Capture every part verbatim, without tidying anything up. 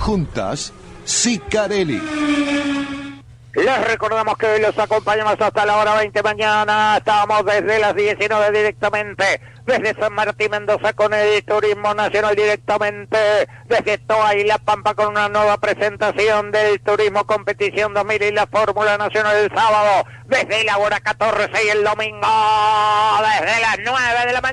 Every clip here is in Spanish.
Juntas, Sicarelli. Les recordamos que hoy los acompañamos hasta la hora veinte mañana. Estamos desde las diecinueve directamente desde San Martín Mendoza con el Turismo Nacional, directamente desde Toa y La Pampa con una nueva presentación del Turismo Competición dos mil y la Fórmula Nacional el sábado desde la hora catorce y el domingo desde las nueve de la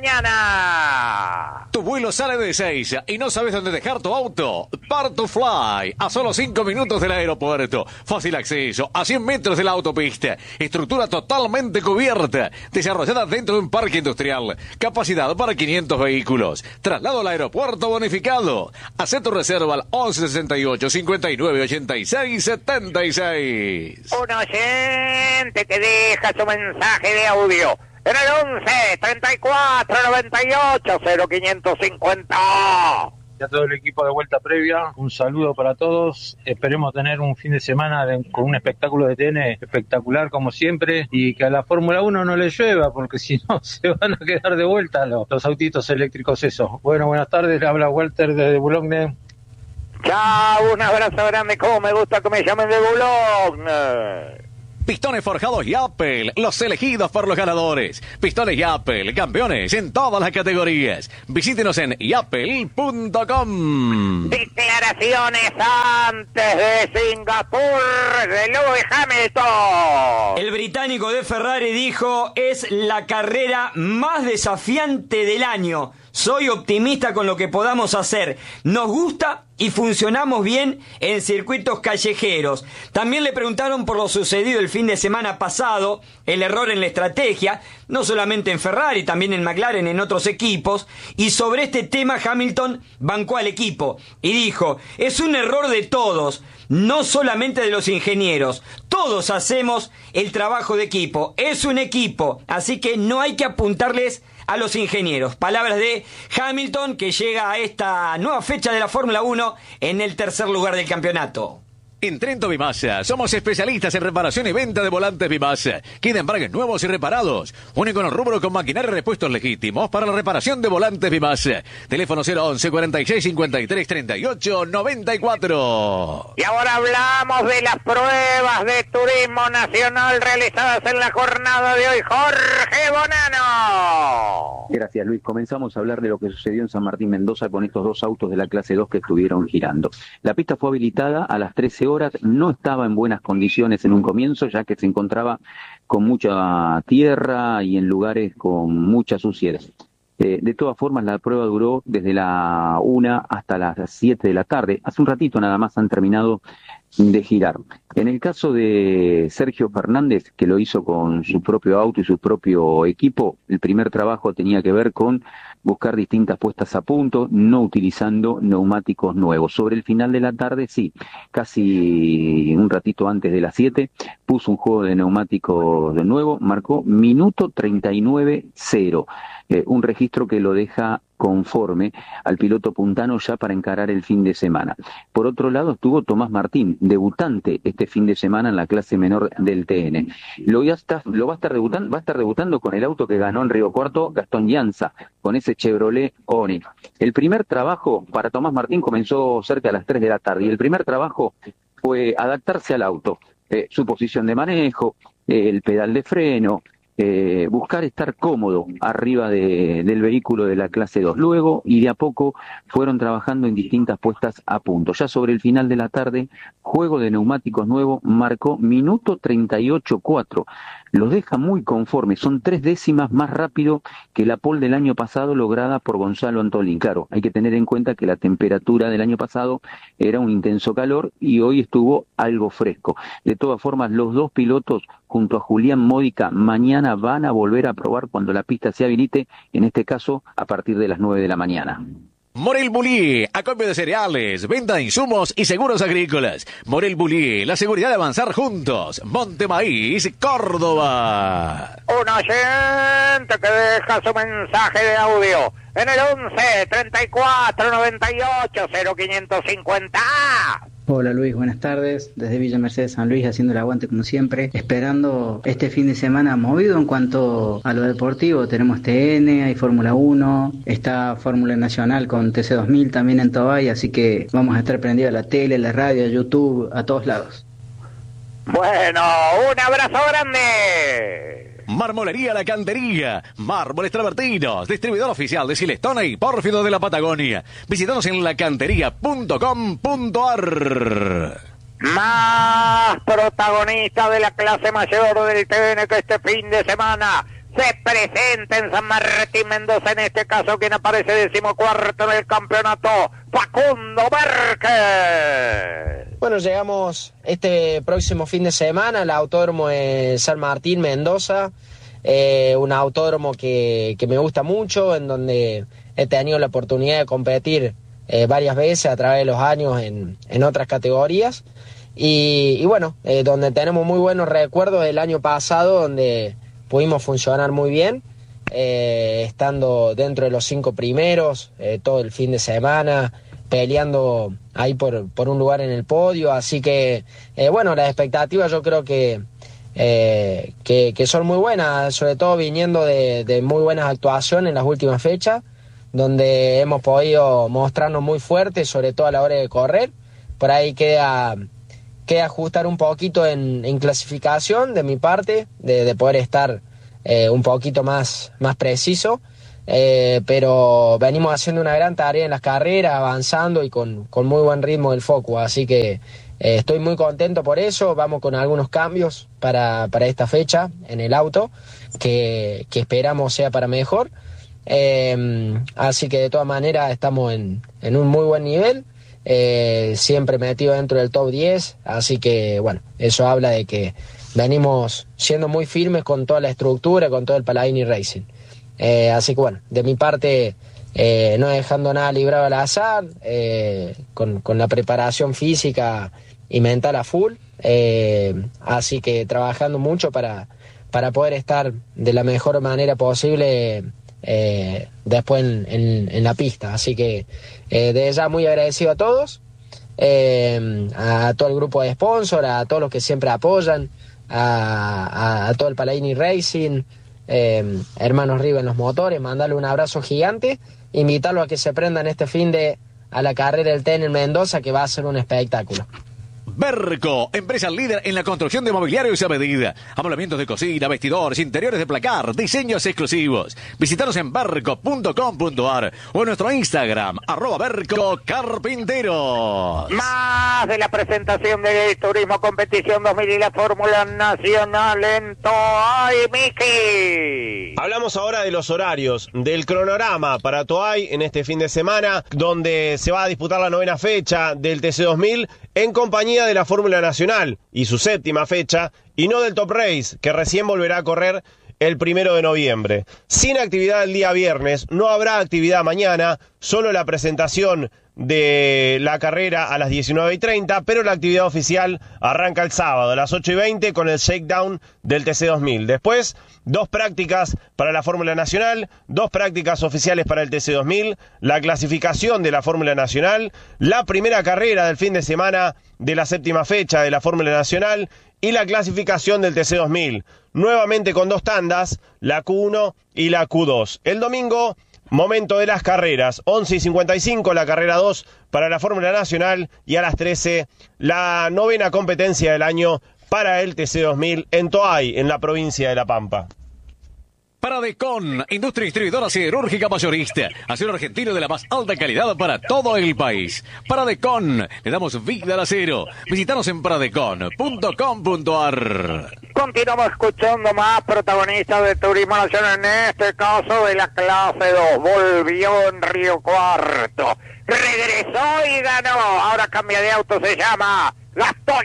mañana. Tu vuelo sale de seis y no sabes dónde dejar tu auto. Part2Fly, a solo cinco minutos del aeropuerto. Fácil acceso, a cien metros de la autopista. Estructura totalmente cubierta, desarrollada dentro de un parque industrial. Capacidad para quinientos vehículos. Traslado al aeropuerto bonificado. Haz tu reserva al once sesenta y ocho, cincuenta y nueve, ochenta y seis, setenta y seis. Un oyente que deja su mensaje de audio en el once, treinta y cuatro, noventa y ocho, cero quinientos cincuenta. Y a todo el equipo de Vuelta Previa, un saludo para todos. Esperemos tener un fin de semana de, con un espectáculo de T N espectacular como siempre, y que a la Fórmula uno no le llueva, porque si no se van a quedar de vuelta los, los autitos eléctricos esos. Bueno, buenas tardes, le habla Walter desde Boulogne. Chao, un abrazo grande, como me gusta que me llamen de Boulogne. Pistones forjados Yapel, los elegidos por los ganadores. Pistones Yapel, campeones en todas las categorías. Visítenos en yapel punto com. Declaraciones antes de Singapur de Lewis Hamilton. El británico de Ferrari dijo: es la carrera más desafiante del año. Soy optimista con lo que podamos hacer. Nos gusta y funcionamos bien en circuitos callejeros. También le preguntaron por lo sucedido el fin de semana pasado, el error en la estrategia, no solamente en Ferrari, también en McLaren, en otros equipos. Y sobre este tema Hamilton bancó al equipo y dijo: es un error de todos, no solamente de los ingenieros. Todos hacemos el trabajo de equipo. Es un equipo, así que no hay que apuntarles a los ingenieros. Palabras de Hamilton, que llega a esta nueva fecha de la Fórmula uno en el tercer lugar del campeonato. En Trento Bimasa, somos especialistas en reparación y venta de volantes Bimasa. Quieren embragues nuevos y reparados. Único en el rubro con maquinaria y repuestos legítimos para la reparación de volantes Bimasa. Teléfono cero once, cuarenta y seis, cincuenta y tres, treinta y ocho, noventa y cuatro. Y ahora hablamos de las pruebas de turismo nacional realizadas en la jornada de hoy. Jorge Bonano. Gracias, Luis. Comenzamos a hablar de lo que sucedió en San Martín Mendoza con estos dos autos de la clase dos que estuvieron girando. La pista fue habilitada a las trece horas, no estaba en buenas condiciones en un comienzo, ya que se encontraba con mucha tierra y en lugares con mucha suciedad. Eh, de todas formas, la prueba duró desde la una hasta las siete de la tarde. Hace un ratito nada más han terminado de girar. En el caso de Sergio Fernández, que lo hizo con su propio auto y su propio equipo, el primer trabajo tenía que ver con buscar distintas puestas a punto, no utilizando neumáticos nuevos. Sobre el final de la tarde, sí, casi un ratito antes de las siete, puso un juego de neumáticos de nuevo, marcó minuto treinta y nueve cero, eh, un registro que lo deja conforme al piloto puntano ya para encarar el fin de semana. Por otro lado estuvo Tomás Martín, debutante este fin de semana en la clase menor del T N. Lo, ya está, lo va a estar debutando, va a estar debutando con el auto que ganó en Río Cuarto Gastón Llanza, con ese Chevrolet Onix. El primer trabajo para Tomás Martín comenzó cerca de las tres de la tarde y el primer trabajo fue adaptarse al auto, eh, su posición de manejo, eh, el pedal de freno, Eh, buscar estar cómodo arriba de, del vehículo de la clase dos. Luego, y de a poco, fueron trabajando en distintas puestas a punto. Ya sobre el final de la tarde, juego de neumáticos nuevo, marcó minuto treinta y ocho cuatro. Los deja muy conformes, son tres décimas más rápido que la pole del año pasado lograda por Gonzalo Antolín. Claro, hay que tener en cuenta que la temperatura del año pasado era un intenso calor y hoy estuvo algo fresco. De todas formas, los dos pilotos junto a Julián Módica mañana van a volver a probar cuando la pista se habilite, en este caso a partir de las nueve de la mañana. Morel Bulí, acopio de cereales, venta de insumos y seguros agrícolas. Morel Bulí, la seguridad de avanzar juntos. Monte Maíz, Córdoba. Un oyente que deja su mensaje de audio en el once, treinta y cuatro, noventa y ocho, cero quinientos cincuenta. Hola Luis, buenas tardes, desde Villa Mercedes San Luis haciendo el aguante como siempre, esperando este fin de semana movido en cuanto a lo deportivo. Tenemos T N, hay Fórmula uno, está Fórmula Nacional con T C dos mil también en Tobay, así que vamos a estar prendidos a la tele, la radio, YouTube, a todos lados. Bueno, un abrazo grande. Marmolería La Cantería, Mármoles Travertinos, distribuidor oficial de Silestone y Pórfido de la Patagonia. Visítanos en lacantería punto com punto a r. Más protagonista de la clase mayor del T N que este fin de semana se presenta en San Martín Mendoza, en este caso quien aparece decimocuarto en el campeonato, Facundo Márquez. Bueno, llegamos este próximo fin de semana al autódromo de San Martín Mendoza, eh, un autódromo que, que me gusta mucho, en donde he tenido la oportunidad de competir eh, varias veces a través de los años en, en otras categorías, y, y bueno, eh, donde tenemos muy buenos recuerdos del año pasado, donde pudimos funcionar muy bien, eh, estando dentro de los cinco primeros eh, todo el fin de semana, peleando ahí por, por un lugar en el podio, así que eh, bueno, las expectativas yo creo que, eh, que, que son muy buenas, sobre todo viniendo de, de muy buenas actuaciones en las últimas fechas, donde hemos podido mostrarnos muy fuertes, sobre todo a la hora de correr. Por ahí queda, queda ajustar un poquito en, en clasificación de mi parte, de, de poder estar eh, un poquito más, más preciso. Eh, pero venimos haciendo una gran tarea en las carreras, avanzando y con, con muy buen ritmo del Focus, así que eh, estoy muy contento por eso. Vamos con algunos cambios para, para esta fecha en el auto, que, que esperamos sea para mejor, eh, así que de todas maneras estamos en, en un muy buen nivel, eh, siempre metido dentro del top diez, así que bueno, eso habla de que venimos siendo muy firmes con toda la estructura, con todo el Paladini Racing. Eh, así que bueno, de mi parte, eh, no dejando nada librado al azar, eh, con, con la preparación física y mental a full, eh, así que trabajando mucho para, para poder estar de la mejor manera posible eh, después en, en, en la pista. Así que eh, desde ya muy agradecido a todos, eh, a todo el grupo de sponsors, a todos los que siempre apoyan, a, a, a todo el Paladini Racing, Eh, hermanos Riva en los motores, mandarle un abrazo gigante, invitarlo a que se prendan este fin de a la carrera del T N en Mendoza, que va a ser un espectáculo. Berco, empresa líder en la construcción de mobiliarios a medida, amoblamientos de cocina, vestidores, interiores de placar, diseños exclusivos. Visítanos en berco punto com punto a r o en nuestro Instagram, arroba Berco Carpinteros. Más de la presentación del Turismo Competición dos mil y la Fórmula Nacional en Toay, Miki. Hablamos ahora de los horarios, del cronograma para Toay en este fin de semana, donde se va a disputar la novena fecha del T C dos mil en compañía de la Fórmula Nacional y su séptima fecha, y no del Top Race, que recién volverá a correr el primero de noviembre. Sin actividad el día viernes, no habrá actividad mañana, solo la presentación de la carrera a las diecinueve y treinta, pero la actividad oficial arranca el sábado a las ocho y veinte con el shakedown del T C dos mil. Después, dos prácticas para la Fórmula Nacional, dos prácticas oficiales para el T C dos mil, la clasificación de la Fórmula Nacional, la primera carrera del fin de semana de la séptima fecha de la Fórmula Nacional y la clasificación del T C dos mil. Nuevamente con dos tandas, la Q uno y la Q dos. El domingo, momento de las carreras, once y cincuenta y cinco la carrera dos para la Fórmula Nacional y a las trece la novena competencia del año para el T C dos mil en Toay, en la provincia de La Pampa. Paradecon, industria distribuidora siderúrgica mayorista, acero argentino de la más alta calidad para todo el país. Paradecon, le damos vida al acero. Visítanos en paradecon punto com punto a r. Continuamos escuchando más protagonistas del Turismo Nacional, en este caso de la clase dos. Volvió en Río Cuarto, regresó y ganó. Ahora cambia de auto, se llama Gastón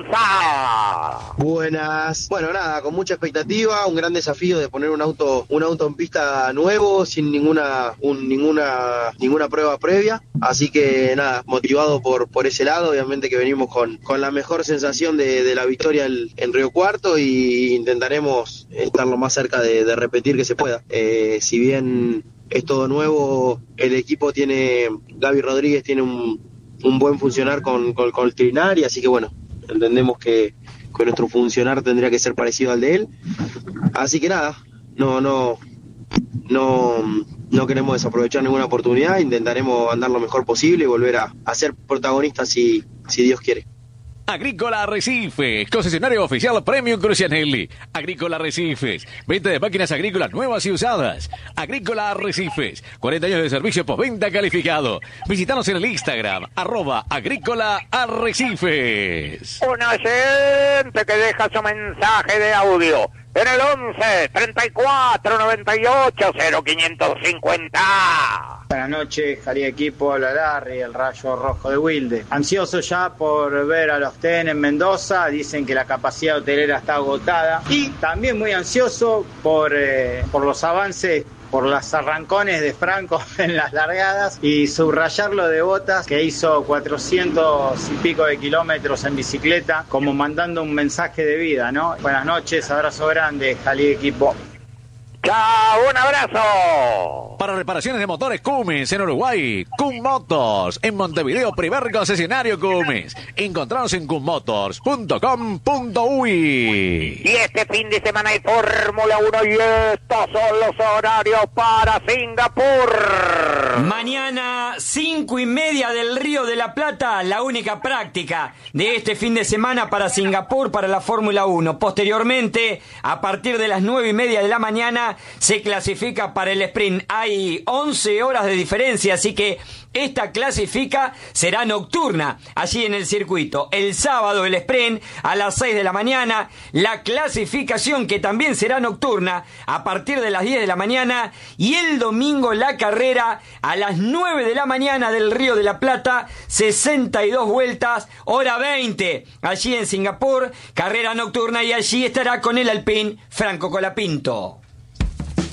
Llanza. Buenas. Bueno, nada, con mucha expectativa, un gran desafío de poner un auto, un auto en pista nuevo, sin ninguna, un, ninguna, ninguna prueba previa. Así que nada, motivado por, por ese lado, obviamente que venimos con, con la mejor sensación de, de la victoria en, en Río Cuarto, y intentaremos estar lo más cerca de, de repetir que se pueda. Eh, si bien es todo nuevo, el equipo tiene, Gaby Rodríguez tiene un un buen funcionar con, con, con el Trinari, así que bueno, entendemos que, que nuestro funcionar tendría que ser parecido al de él. Así que nada, no, no, no, no queremos desaprovechar ninguna oportunidad, intentaremos andar lo mejor posible y volver a, a ser protagonistas si, si Dios quiere. Agrícola Arrecifes, concesionario oficial Premium Crucianelli. Agrícola Arrecifes, venta de máquinas agrícolas nuevas y usadas. Agrícola Arrecifes, cuarenta años de servicio postventa calificado. Visítanos en el Instagram, arroba Agrícola Arrecifes. Un oyente que deja su mensaje de audio en el once, treinta y cuatro, noventa y ocho, cero quinientos cincuenta. Buenas noches, Jari Equipo, habla Larry, el Rayo Rojo de Wilde. Ansioso ya por ver a los T N en Mendoza, dicen que la capacidad hotelera está agotada. Y también muy ansioso por, eh, por los avances, por los arrancones de Franco en las largadas y subrayarlo de Botas, que hizo cuatrocientos y pico de kilómetros en bicicleta, como mandando un mensaje de vida, ¿no? Buenas noches, abrazo grande, Jali Equipo. ¡Chao! ¡Un abrazo! Para reparaciones de motores Cummins en Uruguay, Cum Motors. En Montevideo, primer concesionario Cummins. Encontranos en cummotors punto com punto uy. Y este fin de semana hay Fórmula uno y estos son los horarios para Singapur. Mañana, cinco y media del Río de la Plata, la única práctica de este fin de semana para Singapur, para la Fórmula uno. Posteriormente, a partir de las nueve y media de la mañana, se clasifica para el sprint. Hay once horas de diferencia, así que esta clasifica será nocturna allí en el circuito. El sábado el sprint a las seis de la mañana, la clasificación que también será nocturna a partir de las diez de la mañana, y el domingo la carrera a las nueve de la mañana del Río de la Plata, sesenta y dos vueltas, hora veinte, allí en Singapur, carrera nocturna, y allí estará con el Alpine Franco Colapinto.